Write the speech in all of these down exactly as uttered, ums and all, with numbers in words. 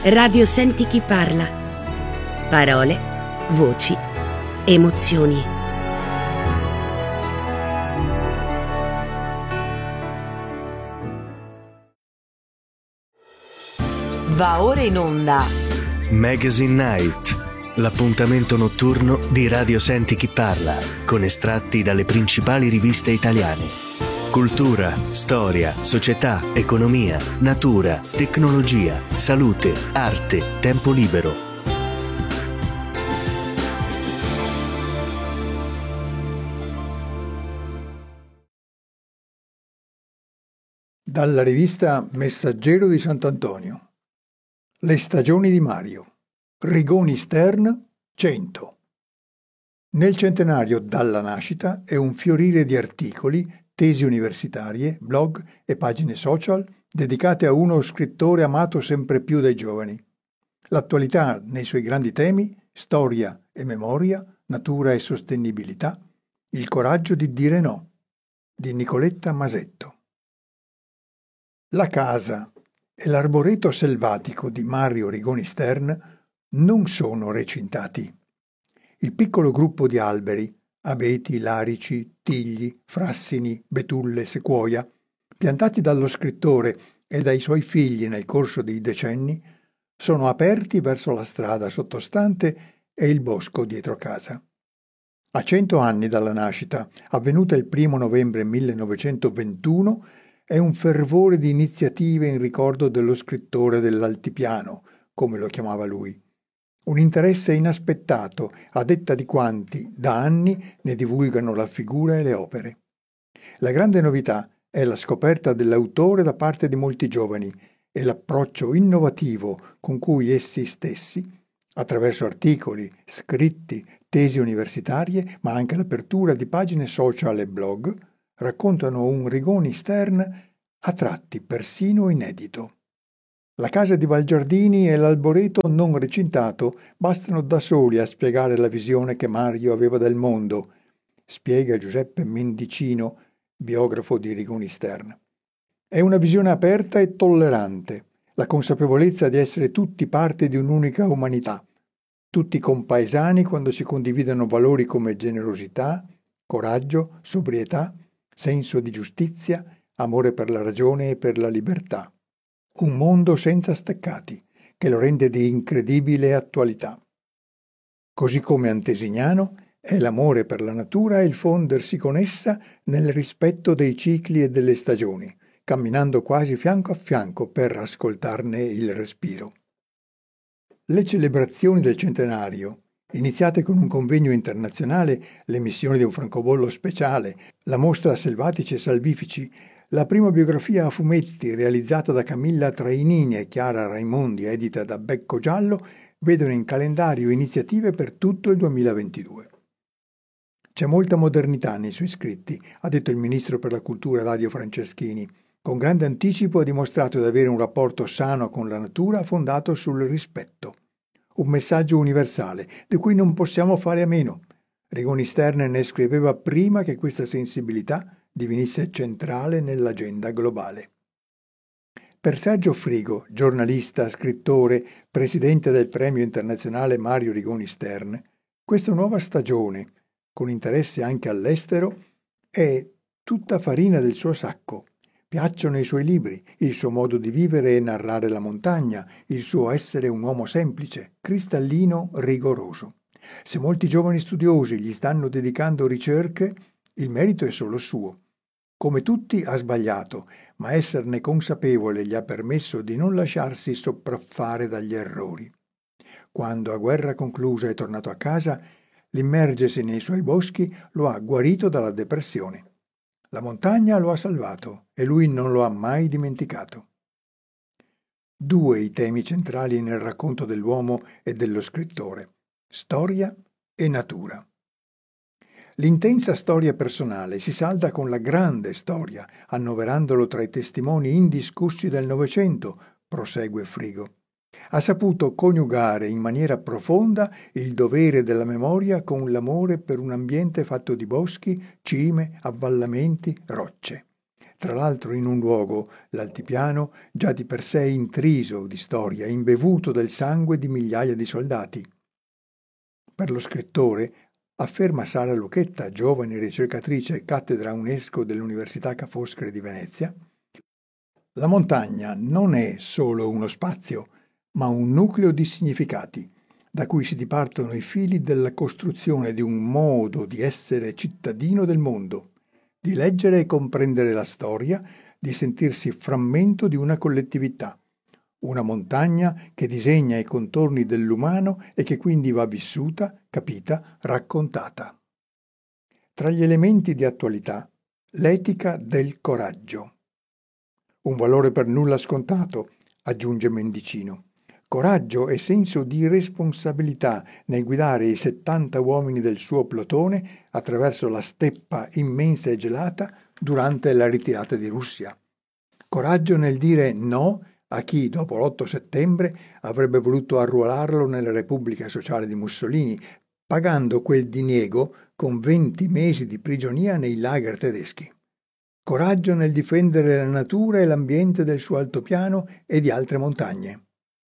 Radio Senti chi parla. Parole, voci, emozioni. Va ora in onda Magazine Night, l'appuntamento notturno di Radio Senti chi parla, con estratti dalle principali riviste italiane. Cultura, storia, società, economia, natura, tecnologia, salute, arte, tempo libero. Dalla rivista Messaggero di Sant'Antonio. Le stagioni di Mario. Rigoni Stern, cento. Nel centenario dalla nascita è un fiorire di articoli, tesi universitarie, blog e pagine social dedicate a uno scrittore amato sempre più dai giovani. L'attualità nei suoi grandi temi, storia e memoria, natura e sostenibilità, il coraggio di dire no, di Nicoletta Masetto. La casa e l'arboreto selvatico di Mario Rigoni Stern non sono recintati. Il piccolo gruppo di alberi, abeti, larici, tigli, frassini, betulle, sequoia, piantati dallo scrittore e dai suoi figli nel corso dei decenni, sono aperti verso la strada sottostante e il bosco dietro casa. A cento anni dalla nascita, avvenuta il primo novembre millenovecentoventuno, è un fervore di iniziative in ricordo dello scrittore dell'altipiano, come lo chiamava lui. Un interesse inaspettato, a detta di quanti, da anni, ne divulgano la figura e le opere. La grande novità è la scoperta dell'autore da parte di molti giovani e l'approccio innovativo con cui essi stessi, attraverso articoli, scritti, tesi universitarie, ma anche l'apertura di pagine social e blog, raccontano un Rigoni Stern a tratti persino inedito. La casa di Valgiardini e l'alboreto non recintato bastano da soli a spiegare la visione che Mario aveva del mondo, spiega Giuseppe Mendicino, biografo di Rigoni Stern. È una visione aperta e tollerante, la consapevolezza di essere tutti parte di un'unica umanità, tutti compaesani quando si condividono valori come generosità, coraggio, sobrietà, senso di giustizia, amore per la ragione e per la libertà. Un mondo senza steccati, che lo rende di incredibile attualità. Così come Antesignano è l'amore per la natura e il fondersi con essa nel rispetto dei cicli e delle stagioni, camminando quasi fianco a fianco per ascoltarne il respiro. Le celebrazioni del centenario, iniziate con un convegno internazionale, l'emissione di un francobollo speciale, la mostra Selvatici e Salvifici, la prima biografia a fumetti realizzata da Camilla Trainini e Chiara Raimondi, edita da Becco Giallo, vedono in calendario iniziative per tutto il duemilaventidue. C'è molta modernità nei suoi scritti, ha detto il ministro per la cultura Dario Franceschini. Con grande anticipo ha dimostrato di avere un rapporto sano con la natura fondato sul rispetto. Un messaggio universale, di cui non possiamo fare a meno. Rigoni Stern ne scriveva prima che questa sensibilità divenisse centrale nell'agenda globale. Per Sergio Frigo, giornalista, scrittore, presidente del Premio Internazionale Mario Rigoni Stern, questa nuova stagione, con interesse anche all'estero, è tutta farina del suo sacco. Piacciono i suoi libri, il suo modo di vivere e narrare la montagna, il suo essere un uomo semplice, cristallino, rigoroso. Se molti giovani studiosi gli stanno dedicando ricerche, il merito è solo suo. Come tutti ha sbagliato, ma esserne consapevole gli ha permesso di non lasciarsi sopraffare dagli errori. Quando a guerra conclusa è tornato a casa, l'immergersi nei suoi boschi lo ha guarito dalla depressione. La montagna lo ha salvato e lui non lo ha mai dimenticato. Due i temi centrali nel racconto dell'uomo e dello scrittore: storia e natura. L'intensa storia personale si salda con la grande storia, annoverandolo tra i testimoni indiscussi del Novecento, prosegue Frigo. Ha saputo coniugare in maniera profonda il dovere della memoria con l'amore per un ambiente fatto di boschi, cime, avvallamenti, rocce. tra l'altro in un luogo, l'altipiano, già di per sé intriso di storia, imbevuto del sangue di migliaia di soldati. Per lo scrittore, afferma Sara Lucchetta, giovane ricercatrice e cattedra UNESCO dell'Università Ca' Foscari di Venezia, la montagna non è solo uno spazio, ma un nucleo di significati, da cui si dipartono i fili della costruzione di un modo di essere cittadino del mondo, di leggere e comprendere la storia, di sentirsi frammento di una collettività, una montagna che disegna i contorni dell'umano e che quindi va vissuta, capita, raccontata. Tra gli elementi di attualità, l'etica del coraggio. Un valore per nulla scontato, aggiunge Mendicino. Coraggio e senso di responsabilità nel guidare i settanta uomini del suo plotone attraverso la steppa immensa e gelata durante la ritirata di Russia. Coraggio nel dire no a chi, dopo l'otto settembre, avrebbe voluto arruolarlo nella Repubblica Sociale di Mussolini, pagando quel diniego con venti mesi di prigionia nei lager tedeschi. Coraggio nel difendere la natura e l'ambiente del suo altopiano e di altre montagne.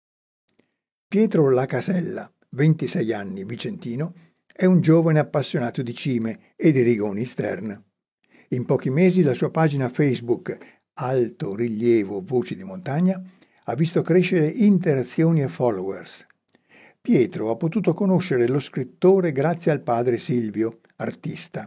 Pietro Lacasella, ventisei anni, vicentino, è un giovane appassionato di cime e di rigoni Stern. In pochi mesi la sua pagina Facebook, Alto Rilievo Voci di Montagna, ha visto crescere interazioni e followers. Pietro ha potuto conoscere lo scrittore grazie al padre Silvio, artista.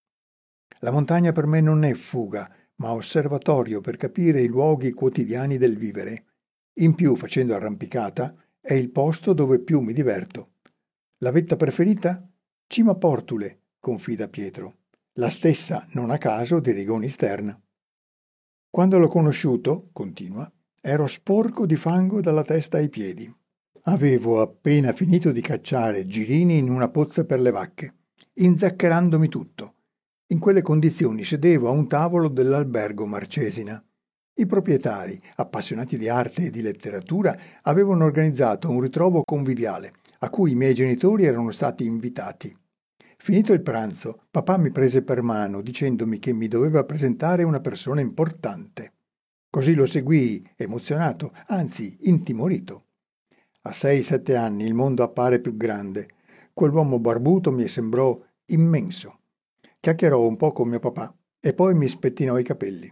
La montagna per me non è fuga, ma osservatorio per capire i luoghi quotidiani del vivere. In più, facendo arrampicata, è il posto dove più mi diverto. La vetta preferita? Cima Portule, confida Pietro. La stessa, non a caso, di Rigoni Stern. Quando l'ho conosciuto, continua, ero sporco di fango dalla testa ai piedi. Avevo appena finito di cacciare girini in una pozza per le vacche, inzaccherandomi tutto. In quelle condizioni sedevo a un tavolo dell'albergo Marcesina. I proprietari, appassionati di arte e di letteratura, avevano organizzato un ritrovo conviviale, a cui i miei genitori erano stati invitati. Finito il pranzo, papà mi prese per mano, dicendomi che mi doveva presentare una persona importante. Così lo seguii, emozionato, anzi intimorito. A sei sette anni il mondo appare più grande. Quell'uomo barbuto mi sembrò immenso. Chiacchierò un po' con mio papà e poi mi spettinò i capelli.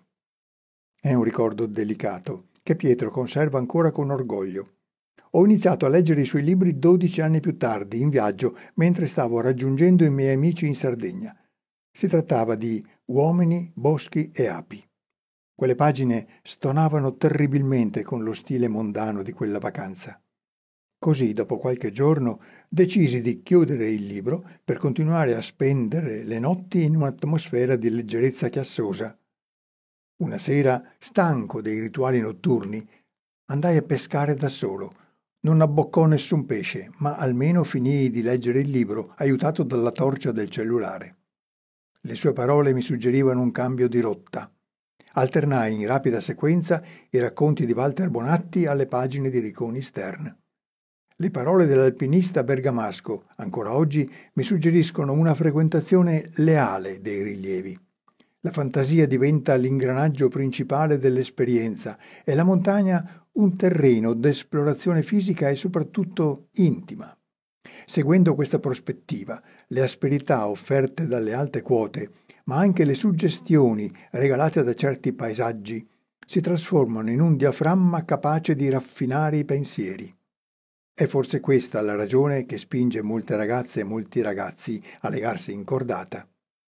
È un ricordo delicato, che Pietro conserva ancora con orgoglio. Ho iniziato a leggere i suoi libri dodici anni più tardi, in viaggio, mentre stavo raggiungendo i miei amici in Sardegna. Si trattava di Uomini, boschi e api. Quelle pagine stonavano terribilmente con lo stile mondano di quella vacanza. Così, dopo qualche giorno, decisi di chiudere il libro per continuare a spendere le notti in un'atmosfera di leggerezza chiassosa. Una sera, stanco dei rituali notturni, andai a pescare da solo. Non abboccò nessun pesce, ma almeno finii di leggere il libro, aiutato dalla torcia del cellulare. Le sue parole mi suggerivano un cambio di rotta. Alternai in rapida sequenza i racconti di Walter Bonatti alle pagine di Rigoni Stern. Le parole dell'alpinista bergamasco, ancora oggi, mi suggeriscono una frequentazione leale dei rilievi. La fantasia diventa l'ingranaggio principale dell'esperienza e la montagna un terreno d'esplorazione fisica e soprattutto intima. Seguendo questa prospettiva, le asperità offerte dalle alte quote, ma anche le suggestioni regalate da certi paesaggi, si trasformano in un diaframma capace di raffinare i pensieri. È forse questa la ragione che spinge molte ragazze e molti ragazzi a legarsi in cordata.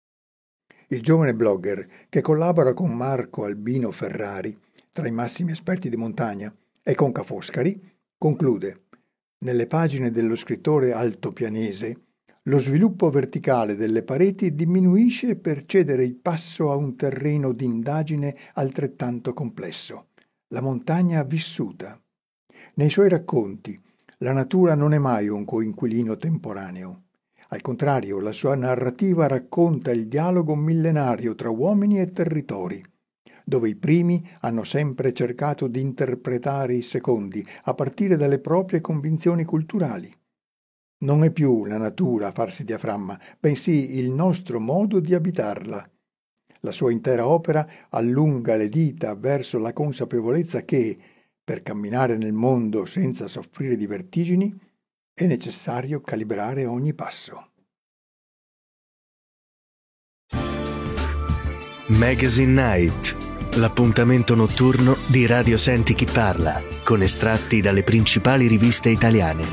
Il giovane blogger, che collabora con Marco Albino Ferrari, tra i massimi esperti di montagna, e con Ca' Foscari, conclude: nelle pagine dello scrittore altopianese, lo sviluppo verticale delle pareti diminuisce per cedere il passo a un terreno d'indagine altrettanto complesso, la montagna vissuta. Nei suoi racconti, la natura non è mai un coinquilino temporaneo. Al contrario, la sua narrativa racconta il dialogo millenario tra uomini e territori, dove i primi hanno sempre cercato di interpretare i secondi a partire dalle proprie convinzioni culturali. Non è più la natura a farsi diaframma, bensì il nostro modo di abitarla. La sua intera opera allunga le dita verso la consapevolezza che, per camminare nel mondo senza soffrire di vertigini, è necessario calibrare ogni passo. Magazine Night, l'appuntamento notturno di Radio Senti Chi Parla, con estratti dalle principali riviste italiane.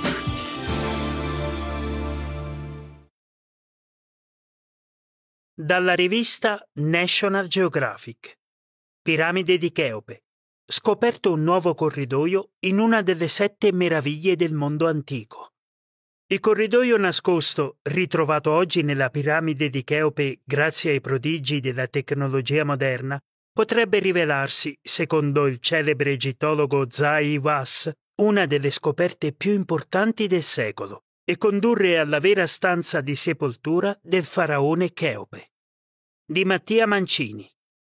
Dalla rivista National Geographic. Piramide di Cheope. Scoperto un nuovo corridoio in una delle sette meraviglie del mondo antico. Il corridoio nascosto, ritrovato oggi nella piramide di Cheope grazie ai prodigi della tecnologia moderna, potrebbe rivelarsi, secondo il celebre egittologo Zahi Hawass, una delle scoperte più importanti del secolo e condurre alla vera stanza di sepoltura del faraone Cheope. Di Mattia Mancini.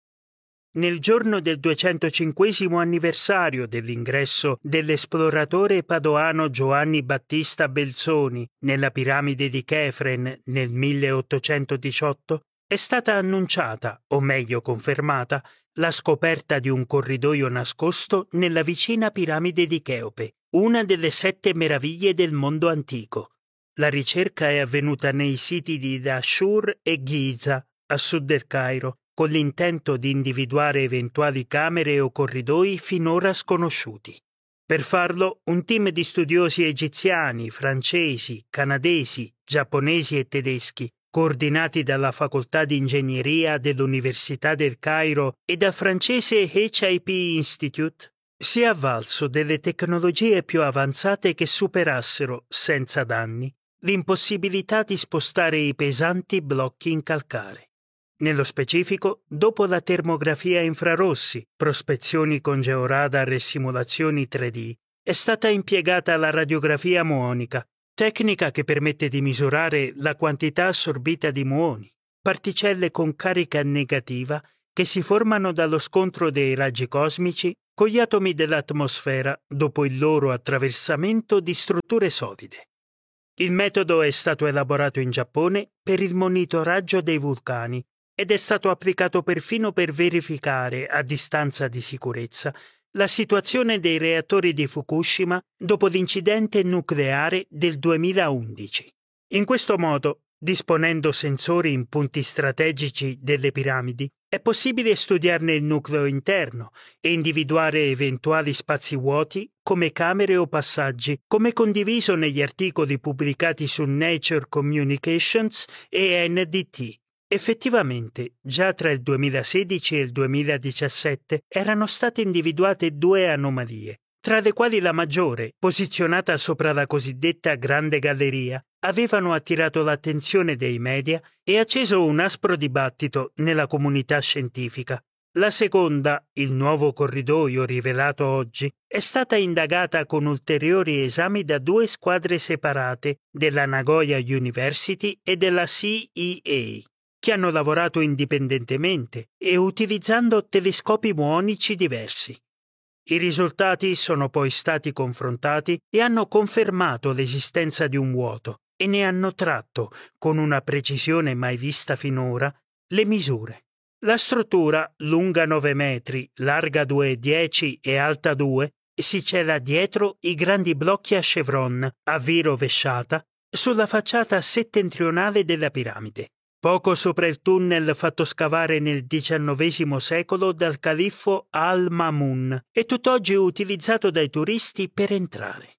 Nel giorno del duecentocinquesimo anniversario dell'ingresso dell'esploratore padoano Giovanni Battista Belzoni nella piramide di Chefren nel milleottocentodiciotto, è stata annunciata, o meglio confermata, la scoperta di un corridoio nascosto nella vicina piramide di Cheope, una delle sette meraviglie del mondo antico. La ricerca è avvenuta nei siti di Dashur e Giza, a sud del Cairo, con l'intento di individuare eventuali camere o corridoi finora sconosciuti. Per farlo, un team di studiosi egiziani, francesi, canadesi, giapponesi e tedeschi, coordinati dalla Facoltà di Ingegneria dell'Università del Cairo e dal francese H I P Institute, si è avvalso delle tecnologie più avanzate che superassero, senza danni, l'impossibilità di spostare i pesanti blocchi in calcare. Nello specifico, dopo la termografia a infrarossi, prospezioni con georadar e simulazioni tre D, è stata impiegata la radiografia muonica, tecnica che permette di misurare la quantità assorbita di muoni, particelle con carica negativa che si formano dallo scontro dei raggi cosmici con gli atomi dell'atmosfera dopo il loro attraversamento di strutture solide. Il metodo è stato elaborato in Giappone per il monitoraggio dei vulcani ed è stato applicato perfino per verificare, a distanza di sicurezza, la situazione dei reattori di Fukushima dopo l'incidente nucleare del duemilaundici. In questo modo, disponendo sensori in punti strategici delle piramidi, è possibile studiarne il nucleo interno e individuare eventuali spazi vuoti come camere o passaggi, come condiviso negli articoli pubblicati su Nature Communications e N D T. Effettivamente, già tra il duemilasedici e il duemiladiciassette erano state individuate due anomalie, tra le quali la maggiore, posizionata sopra la cosiddetta Grande Galleria, avevano attirato l'attenzione dei media e acceso un aspro dibattito nella comunità scientifica. La seconda, il nuovo corridoio rivelato oggi, è stata indagata con ulteriori esami da due squadre separate della Nagoya University e della C E A, che hanno lavorato indipendentemente e utilizzando telescopi muonici diversi. I risultati sono poi stati confrontati e hanno confermato l'esistenza di un vuoto e ne hanno tratto, con una precisione mai vista finora, le misure. La struttura, lunga nove metri, larga due virgola dieci e alta due, si cela dietro i grandi blocchi a chevron, a V rovesciata, sulla facciata settentrionale della piramide, poco sopra il tunnel fatto scavare nel diciannovesimo secolo dal califfo Al-Mamun e tutt'oggi utilizzato dai turisti per entrare.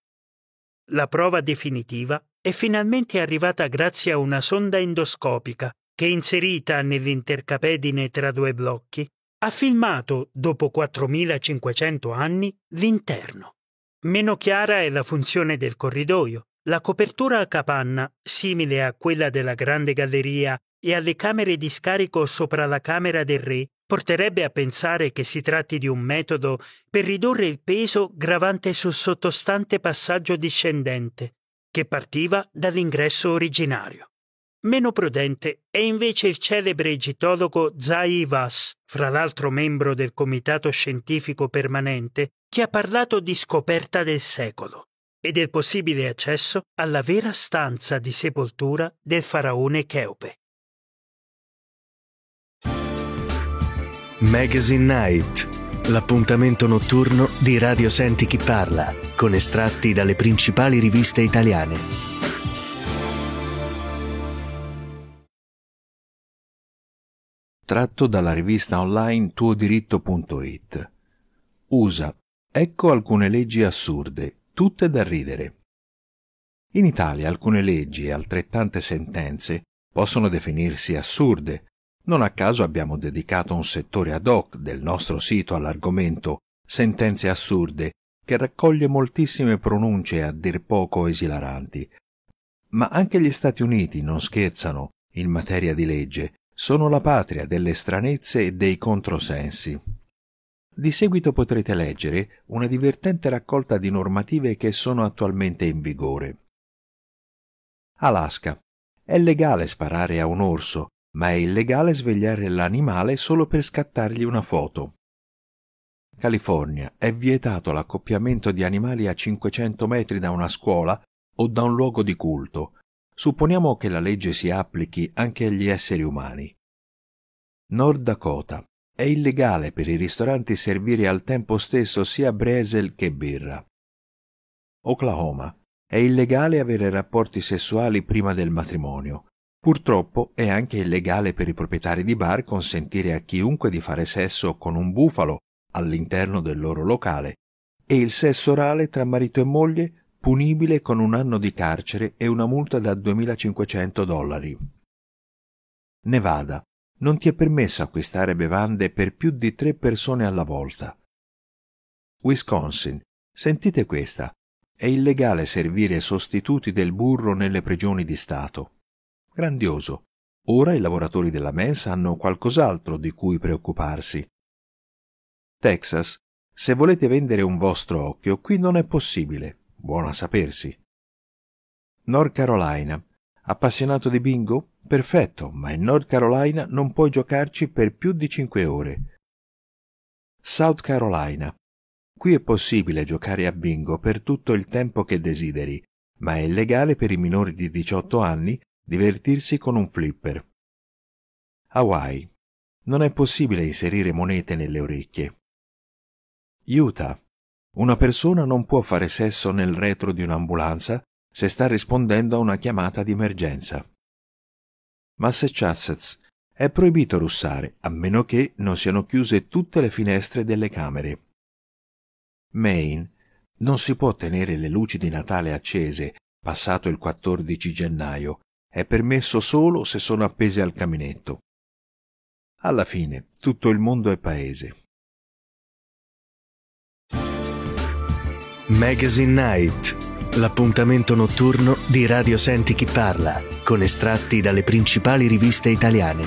La prova definitiva è finalmente arrivata grazie a una sonda endoscopica che, inserita nell'intercapedine tra due blocchi, ha filmato, dopo quattromilacinquecento anni, l'interno. Meno chiara è la funzione del corridoio. La copertura a capanna, simile a quella della Grande Galleria e alle camere di scarico sopra la camera del re, porterebbe a pensare che si tratti di un metodo per ridurre il peso gravante sul sottostante passaggio discendente, che partiva dall'ingresso originario. Meno prudente è invece il celebre egittologo Zahi Hawass, fra l'altro membro del Comitato Scientifico Permanente, che ha parlato di scoperta del secolo e del possibile accesso alla vera stanza di sepoltura del faraone Cheope. Magazine Night, l'appuntamento notturno di Radio Senti Chi Parla, con estratti dalle principali riviste italiane. Tratto dalla rivista online tuo diritto punto it. U S A. Ecco alcune leggi assurde, tutte da ridere. In Italia alcune leggi e altrettante sentenze possono definirsi assurde. Non a caso abbiamo dedicato un settore ad hoc del nostro sito all'argomento Sentenze assurde, che raccoglie moltissime pronunce a dir poco esilaranti. Ma anche gli Stati Uniti non scherzano in materia di legge, sono la patria delle stranezze e dei controsensi. Di seguito potrete leggere una divertente raccolta di normative che sono attualmente in vigore. Alaska. È legale sparare a un orso, ma è illegale svegliare l'animale solo per scattargli una foto. California. È vietato l'accoppiamento di animali a cinquecento metri da una scuola o da un luogo di culto. Supponiamo che la legge si applichi anche agli esseri umani. Nord Dakota. È illegale per i ristoranti servire al tempo stesso sia brezel che birra. Oklahoma. È illegale avere rapporti sessuali prima del matrimonio. Purtroppo è anche illegale per i proprietari di bar consentire a chiunque di fare sesso con un bufalo all'interno del loro locale, e il sesso orale tra marito e moglie punibile con un anno di carcere e una multa da duemilacinquecento dollari. Nevada. Non ti è permesso acquistare bevande per più di tre persone alla volta. Wisconsin. Sentite questa. È illegale servire sostituti del burro nelle prigioni di Stato. Grandioso. Ora i lavoratori della mensa hanno qualcos'altro di cui preoccuparsi. Texas. Se volete vendere un vostro occhio, qui non è possibile. Buono a sapersi. North Carolina. Appassionato di bingo? Perfetto, ma in North Carolina non puoi giocarci per più di cinque ore. South Carolina. Qui è possibile giocare a bingo per tutto il tempo che desideri, ma è illegale per i minori di diciotto anni divertirsi con un flipper. Hawaii. Non è possibile inserire monete nelle orecchie. Utah. Una persona non può fare sesso nel retro di un'ambulanza se sta rispondendo a una chiamata di emergenza. Massachusetts. È proibito russare, a meno che non siano chiuse tutte le finestre delle camere. Maine. Non si può tenere le luci di Natale accese passato il quattordici gennaio. È permesso solo se sono appese al caminetto. Alla fine, tutto il mondo è paese. Magazine Night, l'appuntamento notturno di Radio Senti Chi Parla, con estratti dalle principali riviste italiane.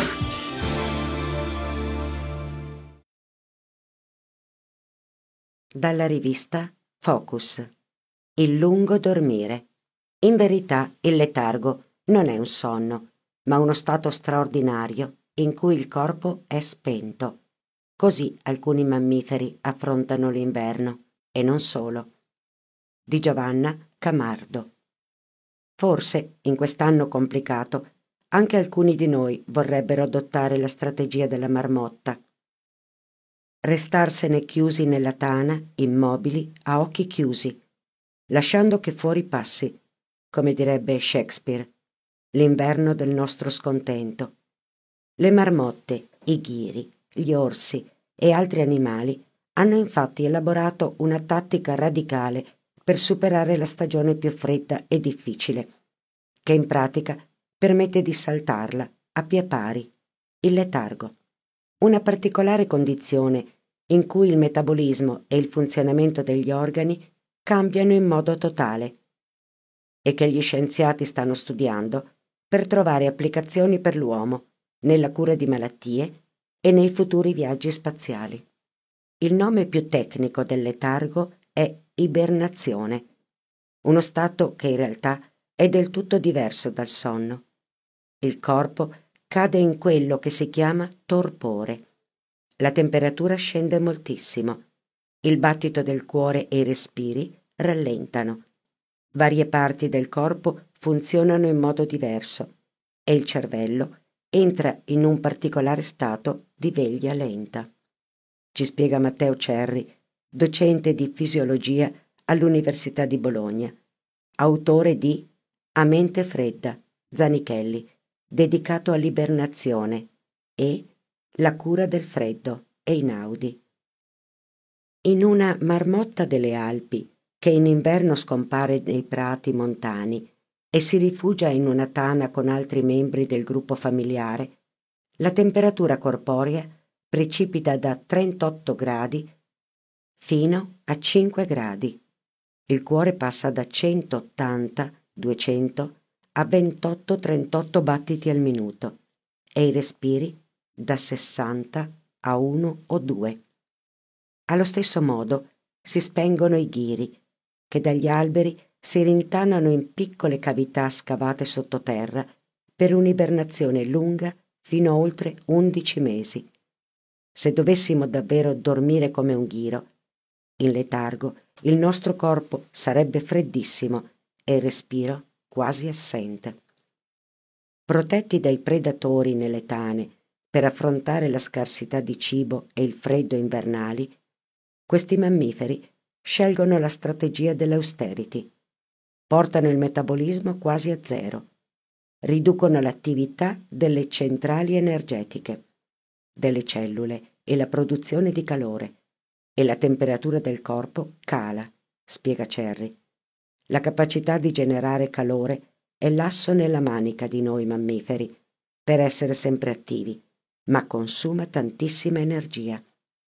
Dalla rivista Focus. Il lungo dormire. In verità il letargo non è un sonno, ma uno stato straordinario in cui il corpo è spento. Così alcuni mammiferi affrontano l'inverno, e non solo. Di Giovanna Camardo. Forse, in quest'anno complicato, anche alcuni di noi vorrebbero adottare la strategia della marmotta. Restarsene chiusi nella tana, immobili, a occhi chiusi, lasciando che fuori passi, come direbbe Shakespeare, l'inverno del nostro scontento. Le marmotte, i ghiri, gli orsi e altri animali hanno infatti elaborato una tattica radicale per superare la stagione più fredda e difficile, che in pratica permette di saltarla a pie pari, il letargo. Una particolare condizione in cui il metabolismo e il funzionamento degli organi cambiano in modo totale e che gli scienziati stanno studiando per trovare applicazioni per l'uomo nella cura di malattie e nei futuri viaggi spaziali. Il nome più tecnico del letargo è ibernazione, uno stato che in realtà è del tutto diverso dal sonno. Il corpo cade in quello che si chiama torpore. La temperatura scende moltissimo, il battito del cuore e i respiri rallentano. Varie parti del corpo funzionano in modo diverso e il cervello entra in un particolare stato di veglia lenta. Ci spiega Matteo Cerri, docente di fisiologia all'Università di Bologna, autore di A mente fredda, Zanichelli, dedicato all'ibernazione, e La cura del freddo, Einaudi. In una marmotta delle Alpi, che in inverno scompare nei prati montani e si rifugia in una tana con altri membri del gruppo familiare, la temperatura corporea precipita da trentotto gradi fino a cinque gradi. Il cuore passa da centottanta duecento a ventotto trentotto battiti al minuto e i respiri da sessanta a uno o due. Allo stesso modo si spengono i ghiri, che dagli alberi si rintanano in piccole cavità scavate sottoterra per un'ibernazione lunga fino a oltre undici mesi. Se dovessimo davvero dormire come un ghiro, in letargo, il nostro corpo sarebbe freddissimo e il respiro quasi assente. Protetti dai predatori nelle tane per affrontare la scarsità di cibo e il freddo invernali, questi mammiferi scelgono la strategia dell'austerity. Portano il metabolismo quasi a zero, riducono l'attività delle centrali energetiche, delle cellule e la produzione di calore, e la temperatura del corpo cala, spiega Cerri. La capacità di generare calore è l'asso nella manica di noi mammiferi per essere sempre attivi, ma consuma tantissima energia.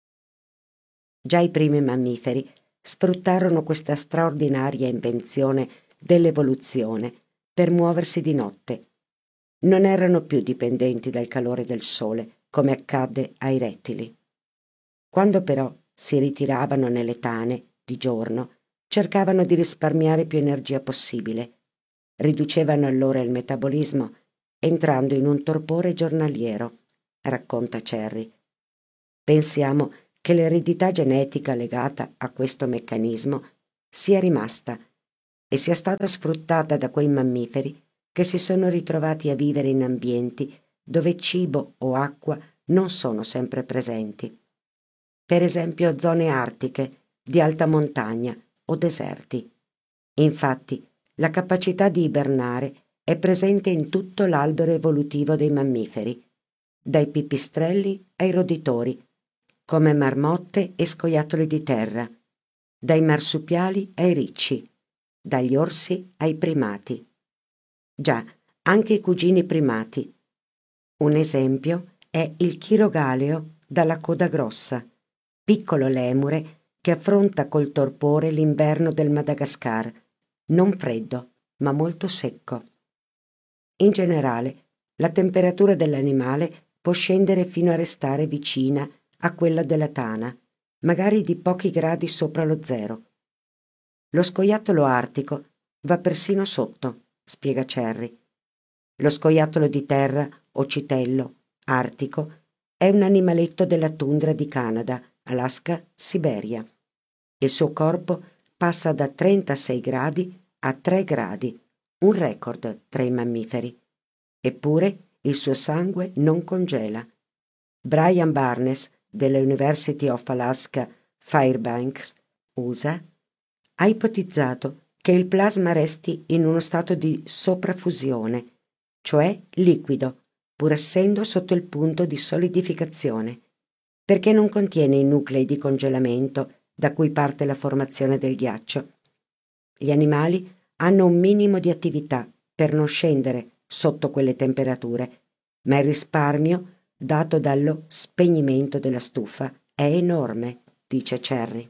Già i primi mammiferi sfruttarono questa straordinaria invenzione dell'evoluzione per muoversi di notte. Non erano più dipendenti dal calore del sole, come accadde ai rettili. Quando però si ritiravano nelle tane di giorno, cercavano di risparmiare più energia possibile. Riducevano allora il metabolismo, entrando in un torpore giornaliero, racconta Cerri. Pensiamo che l'eredità genetica legata a questo meccanismo sia rimasta e sia stata sfruttata da quei mammiferi che si sono ritrovati a vivere in ambienti dove cibo o acqua non sono sempre presenti. Per esempio zone artiche, di alta montagna o deserti. Infatti, la capacità di ibernare è presente in tutto l'albero evolutivo dei mammiferi, dai pipistrelli ai roditori, come marmotte e scoiattoli di terra, dai marsupiali ai ricci, dagli orsi ai primati. Già, anche i cugini primati. Un esempio è il chirogaleo dalla coda grossa, piccolo lemure che affronta col torpore l'inverno del Madagascar, non freddo, ma molto secco. In generale, la temperatura dell'animale può scendere fino a restare vicina a quella della tana, magari di pochi gradi sopra lo zero. Lo scoiattolo artico va persino sotto, spiega Cerri. Lo scoiattolo di terra o citello artico è un animaletto della tundra di Canada, Alaska, Siberia. Il suo corpo passa da trentasei gradi a tre gradi, un record tra i mammiferi. Eppure il suo sangue non congela. Brian Barnes della University of Alaska Fairbanks, U S A, ha ipotizzato che il plasma resti in uno stato di soprafusione, cioè liquido, pur essendo sotto il punto di solidificazione, perché non contiene i nuclei di congelamento da cui parte la formazione del ghiaccio. Gli animali hanno un minimo di attività per non scendere sotto quelle temperature, ma il risparmio dato dallo spegnimento della stufa è enorme, dice Cerri.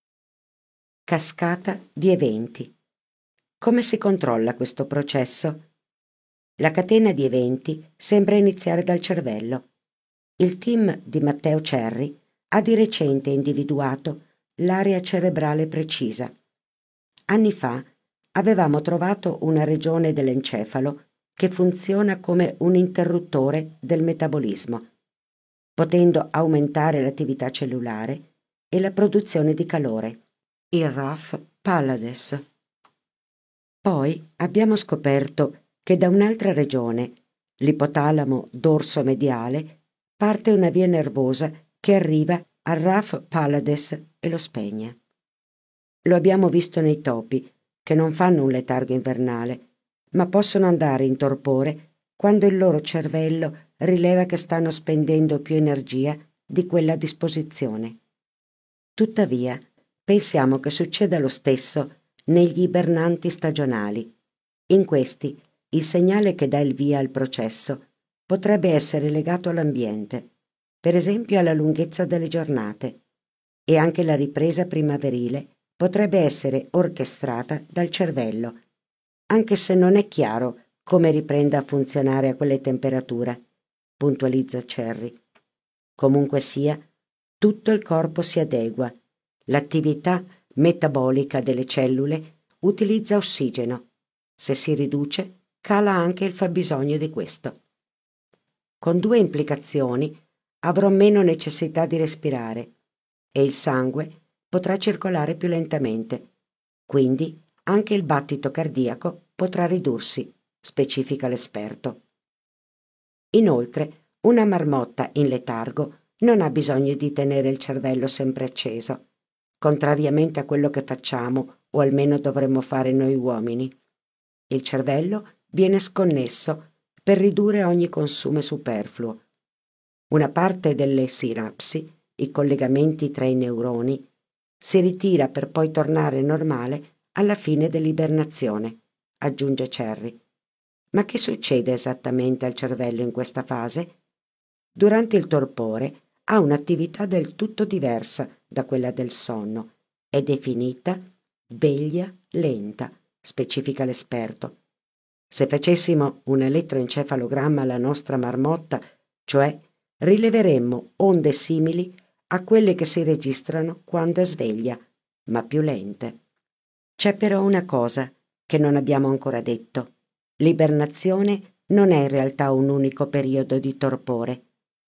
Cascata di eventi. Come si controlla questo processo? La catena di eventi sembra iniziare dal cervello. Il team di Matteo Cerri ha di recente individuato l'area cerebrale precisa. Anni fa avevamo trovato una regione dell'encefalo che funziona come un interruttore del metabolismo, potendo aumentare l'attività cellulare e la produzione di calore, il R A F Pallades. Poi abbiamo scoperto che da un'altra regione, l'ipotalamo dorso mediale, parte una via nervosa che arriva al raphe pallades e lo spegne. Lo abbiamo visto nei topi, che non fanno un letargo invernale, ma possono andare in torpore quando il loro cervello rileva che stanno spendendo più energia di quella a disposizione. Tuttavia, pensiamo che succeda lo stesso negli ibernanti stagionali. In questi, il segnale che dà il via al processo potrebbe essere legato all'ambiente, per esempio alla lunghezza delle giornate, e anche la ripresa primaverile potrebbe essere orchestrata dal cervello, anche se non è chiaro come riprenda a funzionare a quelle temperature, puntualizza Cherry. Comunque sia, tutto il corpo si adegua. L'attività metabolica delle cellule utilizza ossigeno. Se si riduce, cala anche il fabbisogno di questo. Con due implicazioni: avrò meno necessità di respirare e il sangue potrà circolare più lentamente. Quindi anche il battito cardiaco potrà ridursi, specifica l'esperto. Inoltre, una marmotta in letargo non ha bisogno di tenere il cervello sempre acceso, contrariamente a quello che facciamo, o almeno dovremmo fare noi uomini. Il cervello viene sconnesso per ridurre ogni consumo superfluo. Una parte delle sinapsi, i collegamenti tra i neuroni, si ritira per poi tornare normale alla fine dell'ibernazione, aggiunge Cherry. Ma che succede esattamente al cervello in questa fase? Durante il torpore ha un'attività del tutto diversa da quella del sonno. È definita veglia lenta, specifica l'esperto. Se facessimo un elettroencefalogramma alla nostra marmotta, cioè, rileveremmo onde simili a quelle che si registrano quando è sveglia, ma più lente. C'è però una cosa che non abbiamo ancora detto. L'ibernazione non è in realtà un unico periodo di torpore.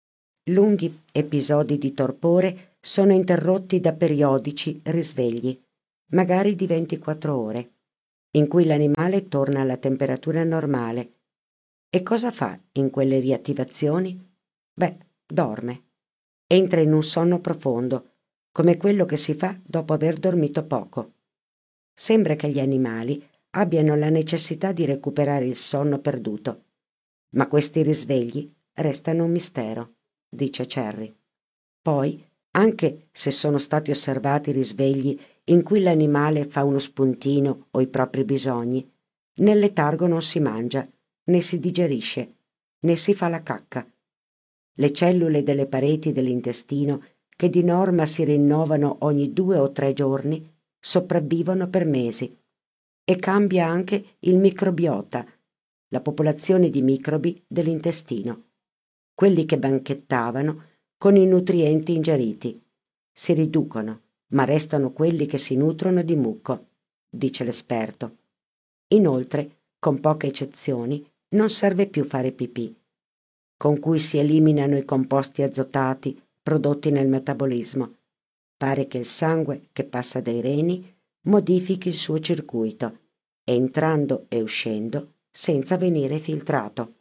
Lunghi episodi di torpore sono interrotti da periodici risvegli, magari di ventiquattro ore, in cui l'animale torna alla temperatura normale. E cosa fa in quelle riattivazioni? Beh, dorme. Entra in un sonno profondo, come quello che si fa dopo aver dormito poco. Sembra che gli animali abbiano la necessità di recuperare il sonno perduto, ma questi risvegli restano un mistero, dice Cherry. Poi, anche se sono stati osservati risvegli in cui l'animale fa uno spuntino o i propri bisogni, nel letargo non si mangia, né si digerisce, né si fa la cacca. Le cellule delle pareti dell'intestino, che di norma si rinnovano ogni due o tre giorni, sopravvivono per mesi. E cambia anche il microbiota, la popolazione di microbi dell'intestino, quelli che banchettavano con i nutrienti ingeriti. Si riducono, ma restano quelli che si nutrono di muco, dice l'esperto. Inoltre, con poche eccezioni, non serve più fare pipì, con cui si eliminano i composti azotati prodotti nel metabolismo. Pare che il sangue che passa dai reni modifichi il suo circuito, entrando e uscendo senza venire filtrato.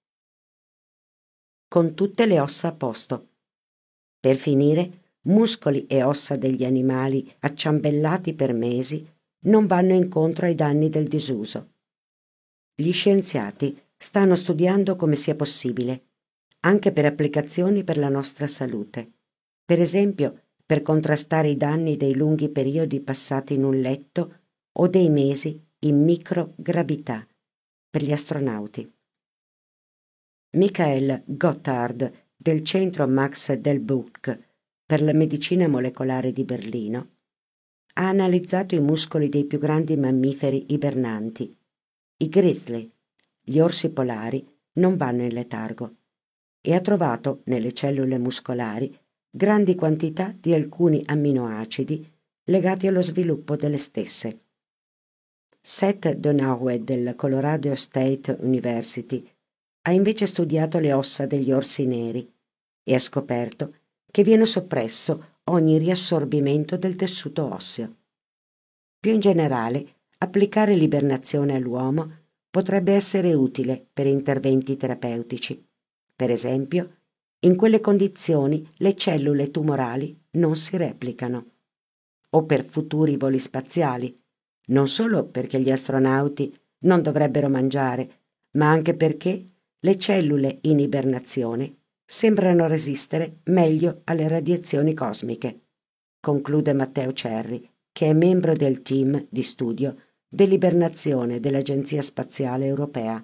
Con tutte le ossa a posto. Per finire, muscoli e ossa degli animali acciambellati per mesi non vanno incontro ai danni del disuso. Gli scienziati stanno studiando come sia possibile, anche per applicazioni per la nostra salute. Per esempio, per contrastare i danni dei lunghi periodi passati in un letto o dei mesi in microgravità per gli astronauti. Michael Gotthard del centro Max Delbrück per la medicina molecolare di Berlino ha analizzato i muscoli dei più grandi mammiferi ibernanti. I grizzly, gli orsi polari, non vanno in letargo, e ha trovato nelle cellule muscolari grandi quantità di alcuni amminoacidi legati allo sviluppo delle stesse. Seth Donahue del Colorado State University ha invece studiato le ossa degli orsi neri e ha scoperto che viene soppresso ogni riassorbimento del tessuto osseo. Più in generale, applicare l'ibernazione all'uomo potrebbe essere utile per interventi terapeutici. Per esempio, in quelle condizioni le cellule tumorali non si replicano. O per futuri voli spaziali, non solo perché gli astronauti non dovrebbero mangiare, ma anche perché le cellule in ibernazione sembrano resistere meglio alle radiazioni cosmiche, conclude Matteo Cerri, che è membro del team di studio dell'ibernazione dell'Agenzia Spaziale Europea.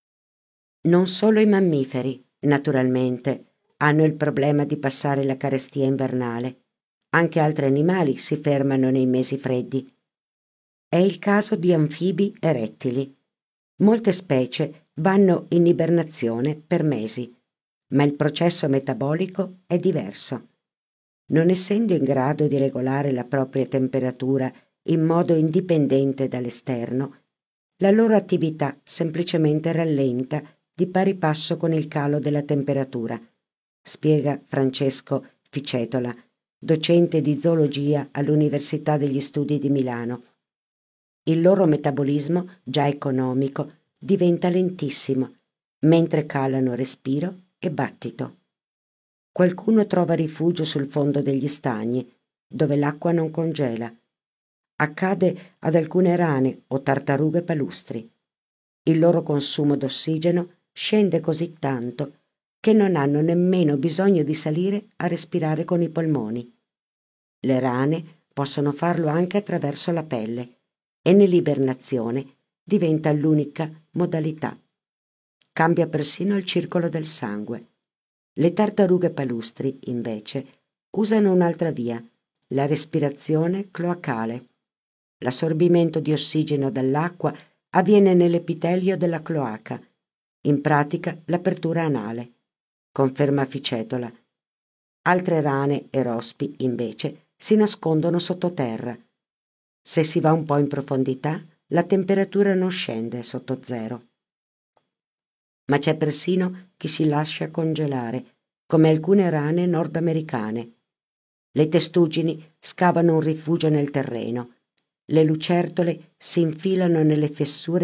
Non solo i mammiferi, naturalmente, hanno il problema di passare la carestia invernale. Anche altri animali si fermano nei mesi freddi. È il caso di anfibi e rettili. Molte specie vanno in ibernazione per mesi, ma il processo metabolico è diverso. Non essendo in grado di regolare la propria temperatura in modo indipendente dall'esterno, la loro attività semplicemente rallenta di pari passo con il calo della temperatura, spiega Francesco Ficetola, docente di zoologia all'Università degli Studi di Milano. Il loro metabolismo, già economico, diventa lentissimo, mentre calano respiro e battito. Qualcuno trova rifugio sul fondo degli stagni, dove l'acqua non congela. Accade ad alcune rane o tartarughe palustri. Il loro consumo d'ossigeno scende così tanto che non hanno nemmeno bisogno di salire a respirare con i polmoni. Le rane possono farlo anche attraverso la pelle e nell'ibernazione diventa l'unica modalità. Cambia persino il circolo del sangue. Le tartarughe palustri, invece, usano un'altra via, la respirazione cloacale. L'assorbimento di ossigeno dall'acqua avviene nell'epitelio della cloaca, in pratica l'apertura anale, conferma Ficetola. Altre rane e rospi, invece, si nascondono sottoterra. Se si va un po' in profondità, la temperatura non scende sotto zero. Ma c'è persino chi si lascia congelare, come alcune rane nordamericane. Le testuggini scavano un rifugio nel terreno. Le lucertole si infilano nelle fessure